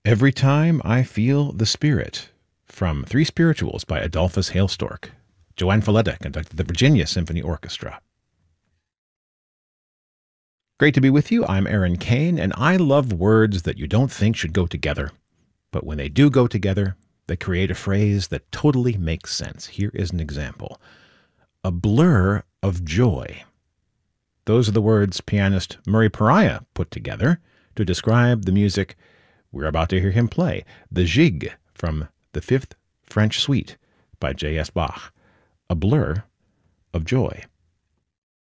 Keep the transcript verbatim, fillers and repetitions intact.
Every Time I Feel the Spirit, from Three Spirituals by Adolphus Hailstork. Joanne Falletta conducted the Virginia Symphony Orchestra. Great to be with you. I'm Aaron Kane, and I love words that you don't think should go together. But when they do go together, they create a phrase that totally makes sense. Here is an example. A blur of joy. Those are the words pianist Murray Pariah put together to describe the music we're about to hear him play, the Gigue from the Fifth French Suite by J S Bach, A Blur of Joy.